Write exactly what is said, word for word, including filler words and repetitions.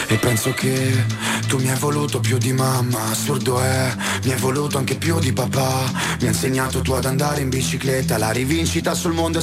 E penso che tu mi hai voluto più di mamma. Assurdo è, mi hai voluto anche più di papà. Mi hai insegnato tu ad andare in bicicletta. La rivincita sul mondo è